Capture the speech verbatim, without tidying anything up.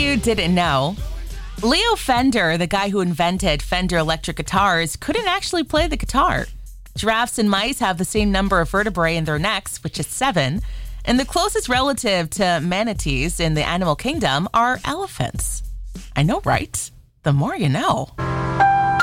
you didn't know, Leo Fender, the guy who invented Fender electric guitars, couldn't actually play the guitar. Giraffes and mice have the same number of vertebrae in their necks, which is seven. And the closest relative to manatees in the animal kingdom are elephants. I know, right? The more you know.